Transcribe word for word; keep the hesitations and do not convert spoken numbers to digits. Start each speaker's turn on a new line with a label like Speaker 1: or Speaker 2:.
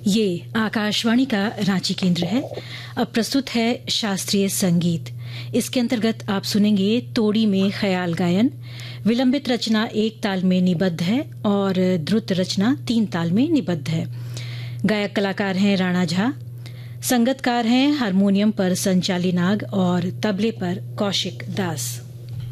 Speaker 1: ये आकाशवाणी का रांची केंद्र है। अब प्रस्तुत है शास्त्रीय संगीत। इसके अंतर्गत आप सुनेंगे तोड़ी में ख्याल गायन। विलंबित रचना एक ताल में निबद्ध है और द्रुत रचना तीन ताल में निबद्ध है। गायक कलाकार हैं राणा झा, संगतकार हैं हारमोनियम पर संचाली नाग और तबले पर कौशिक दास।